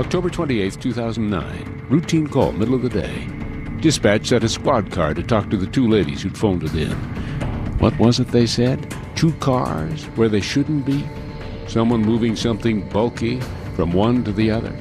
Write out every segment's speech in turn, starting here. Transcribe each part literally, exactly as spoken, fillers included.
October twenty-eighth, two thousand nine. Routine call, middle of the day. Dispatch sent a squad car to talk to the two ladies who'd phoned it in. What was it they said? Two cars where they shouldn't be? Someone moving something bulky from one to the other?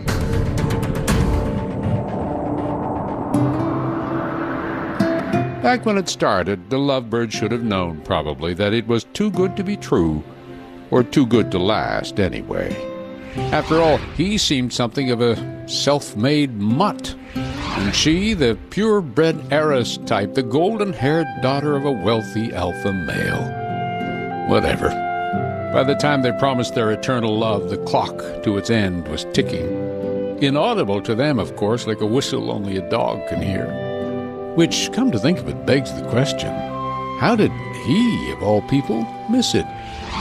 Back when it started, the lovebird should have known, probably, that it was too good to be true, or too good to last, anyway. After all, he seemed something of a self-made mutt, and she, the purebred heiress type, the golden-haired daughter of a wealthy alpha male. Whatever. By the time they promised their eternal love, the clock to its end was ticking. Inaudible to them, of course, like a whistle only a dog can hear. Which, come to think of it, begs the question, how did he, of all people, miss it?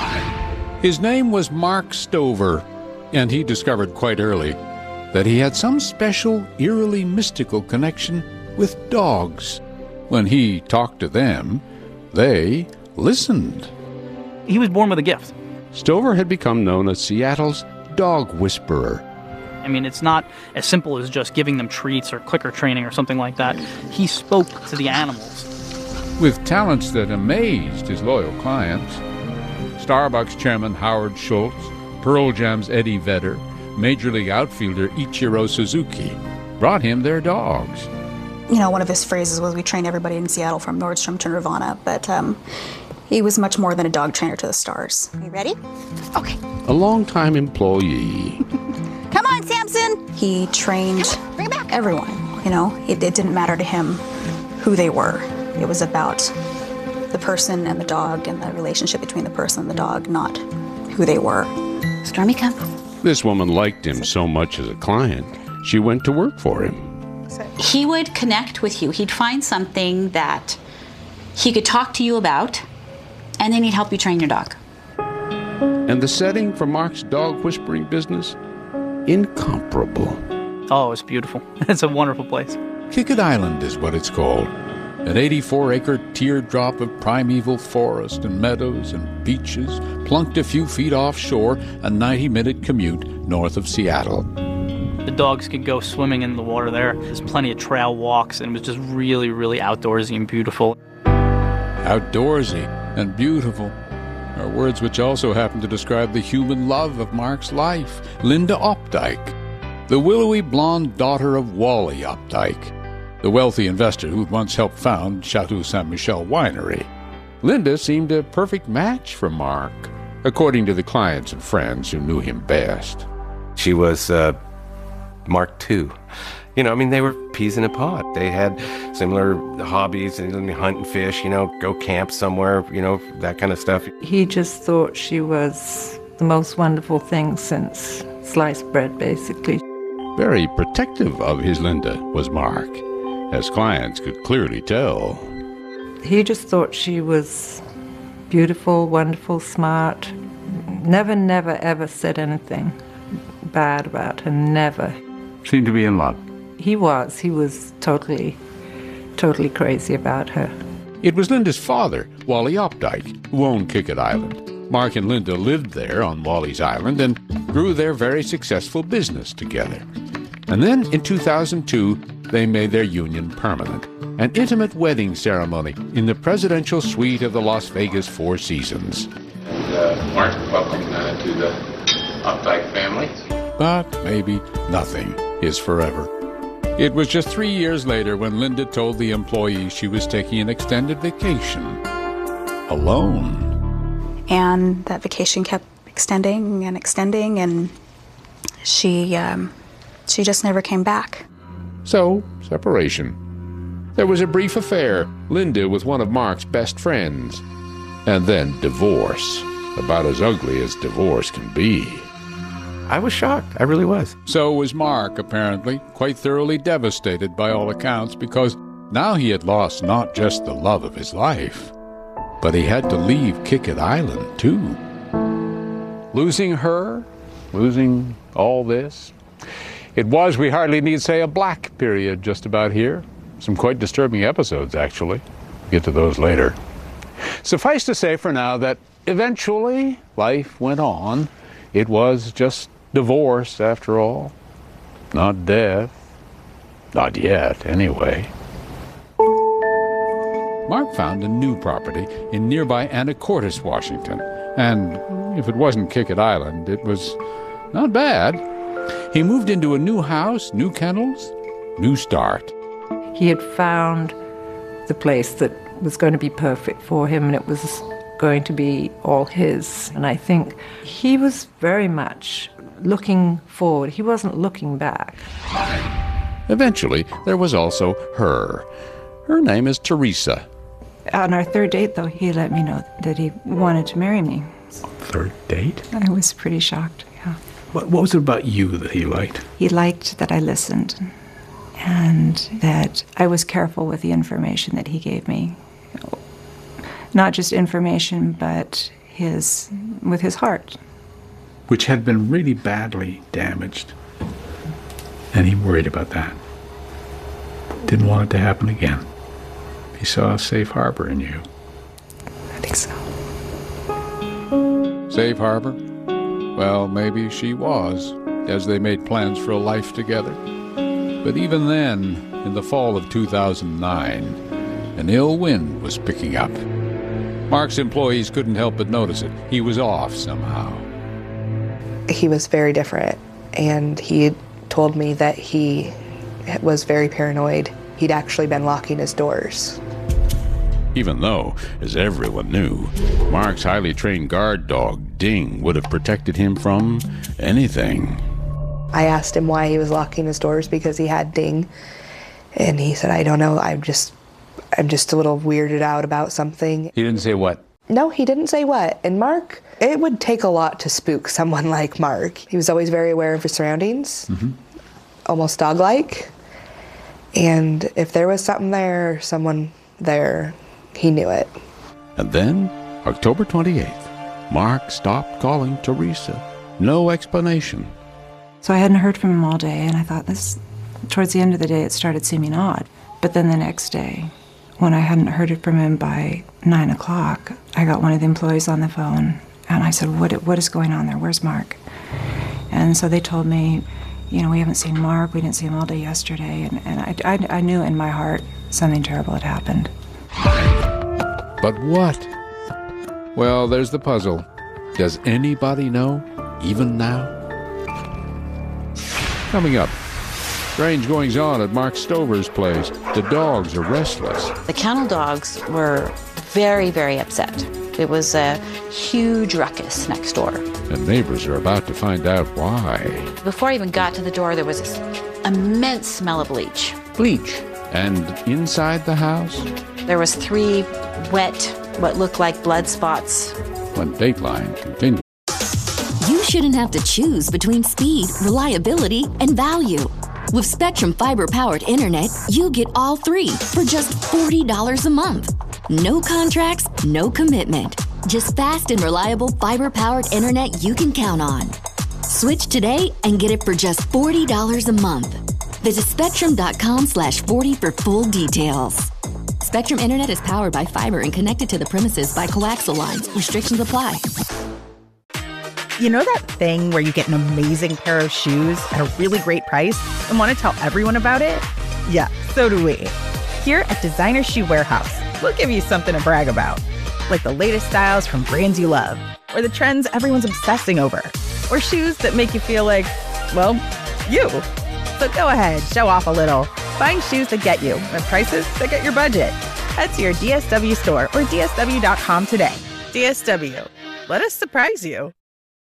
His name was Mark Stover, and he discovered quite early that he had some special, eerily mystical connection with dogs. When he talked to them, they listened. He was born with a gift. Stover had become known as Seattle's dog whisperer. I mean, it's not as simple as just giving them treats or clicker training or something like that. He spoke to the animals. With talents that amazed his loyal clients, Starbucks chairman Howard Schultz, Pearl Jam's Eddie Vedder, Major League outfielder Ichiro Suzuki brought him their dogs. You know, one of his phrases was, "We train everybody in Seattle from Nordstrom to Nirvana," but um, he was much more than a dog trainer to the stars. You ready? Okay. A longtime employee. Come on, Samson! He trained Bring it back. everyone, you know. It, it didn't matter to him who they were. It was about the person and the dog and the relationship between the person and the dog, not who they were. Stormy, come. This woman liked him so much as a client, she went to work for him. He would connect with you. He'd find something that he could talk to you about, and then he'd help you train your dog. And the setting for Mark's dog whispering business? Incomparable. Oh, it's beautiful. It's a wonderful place. Kickett Island is what it's called. An eighty-four acre teardrop of primeval forest and meadows and beaches, plunked a few feet offshore, a ninety minute commute north of Seattle. The dogs could go swimming in the water there. There's plenty of trail walks, and it was just really, really outdoorsy and beautiful. Outdoorsy and beautiful are words which also happen to describe the human love of Mark's life, Linda Opdyke, the willowy blonde daughter of Wally Opdyke, the wealthy investor who'd once helped found Chateau Saint Michel Winery. Linda seemed a perfect match for Mark, according to the clients and friends who knew him best. She was uh, Mark two. You know, I mean, they were peas in a pod. They had similar hobbies, and hunt and fish, you know, go camp somewhere, you know, that kind of stuff. He just thought she was the most wonderful thing since sliced bread, basically. Very protective of his Linda was Mark, as clients could clearly tell. He just thought she was beautiful, wonderful, smart. Never, never, ever said anything bad about her, never. Seemed to be in love. He was. He was totally, totally crazy about her. It was Linda's father, Wally Opdyke, who owned Kickett Island. Mark and Linda lived there on Wally's Island and grew their very successful business together. And then in two thousand two, they made their union permanent. An intimate wedding ceremony in the presidential suite of the Las Vegas Four Seasons. And uh, Mark, welcome uh, to the Opdyke family. But maybe nothing is forever. It was just three years later when Linda told the employees she was taking an extended vacation. Alone. And that vacation kept extending and extending, and she, um, she just never came back. So, separation. There was a brief affair, Linda with one of Mark's best friends. And then divorce. About as ugly as divorce can be. I was shocked. I really was. So was Mark, apparently, quite thoroughly devastated by all accounts, because now he had lost not just the love of his life, but he had to leave Kickett Island, too. Losing her, losing all this. It was, we hardly need say, a black period just about here. Some quite disturbing episodes, actually. We'll get to those later. Suffice to say for now that eventually life went on. It was just divorce, after all. Not death. Not yet, anyway. Mark found a new property in nearby Anacortes, Washington. And if it wasn't Kickett Island, it was not bad. He moved into a new house, new kennels, new start. He had found the place that was going to be perfect for him, and it was going to be all his. And I think he was very much looking forward. He wasn't looking back. Eventually, there was also her. Her name is Teresa. On our third date, though, he let me know that he wanted to marry me. Third date? I was pretty shocked, yeah. What, what was it about you that he liked? He liked that I listened and that I was careful with the information that he gave me. Not just information, but his, with his heart. Which had been really badly damaged. And he worried about that. Didn't want it to happen again. He saw a safe harbor in you. I think so. Safe harbor? Well, maybe she was, as they made plans for a life together. But even then, in the fall of two thousand nine, an ill wind was picking up. Mark's employees couldn't help but notice it. He was off somehow. He was very different, and he told me that he was very paranoid. He'd actually been locking his doors. Even though, as everyone knew, Mark's highly trained guard dog, Ding, would have protected him from anything. I asked him why he was locking his doors because he had Ding, and he said, I don't know, I'm just, I'm just a little weirded out about something. He didn't say what? No, he didn't say what. And Mark, it would take a lot to spook someone like Mark. He was always very aware of his surroundings, mm-hmm. almost dog-like. And if there was something there, someone there, he knew it. And then, October twenty-eighth, Mark stopped calling Teresa. No explanation. So I hadn't heard from him all day, and I thought this, towards the end of the day, it started seeming odd. But then the next day, when I hadn't heard it from him by nine o'clock, I got one of the employees on the phone, and I said, what, what is going on there? Where's Mark? And so they told me, you know, we haven't seen Mark, we didn't see him all day yesterday, and, and I, I, I knew in my heart something terrible had happened. But what? Well, there's the puzzle. Does anybody know, even now? Coming up, strange goings-on at Mark Stover's place. The dogs are restless. The kennel dogs were very, very upset. It was a huge ruckus next door. And neighbors are about to find out why. Before I even got to the door, there was this immense smell of bleach. Bleach? And inside the house? There was three wet, what looked like blood spots. When Dateline continued. You shouldn't have to choose between speed, reliability, and value. With Spectrum fiber-powered internet, you get all three for just forty dollars a month. No contracts, no commitment. Just fast and reliable fiber-powered internet you can count on. Switch today and get it for just forty dollars a month. Visit spectrum.com slash 40 for full details. Spectrum Internet is powered by fiber and connected to the premises by coaxial lines. Restrictions apply. You know that thing where you get an amazing pair of shoes at a really great price and want to tell everyone about it? Yeah, so do we. Here at Designer Shoe Warehouse, we'll give you something to brag about. Like the latest styles from brands you love, or the trends everyone's obsessing over, or shoes that make you feel like, well, you. So go ahead, show off a little. Find shoes that get you at prices that get your budget. Head to your D S W store or D S W dot com today. D S W, let us surprise you.